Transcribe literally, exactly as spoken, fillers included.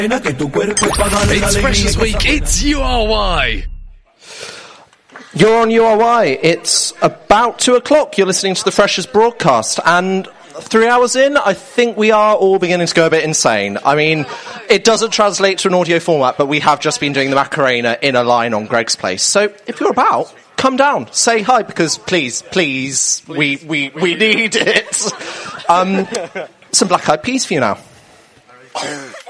It's Freshers Week, it's U R Y. You're on U R Y. It's about two o'clock. You're listening to the Freshers broadcast, and three hours in, I think we are all beginning to go a bit insane. I mean, it doesn't translate to an audio format, but we have just been doing the Macarena in a line on Greg's Place. So if you're about, come down, say hi, because please, please, we we, we need it. Um, some Black Eyed Peas for you now.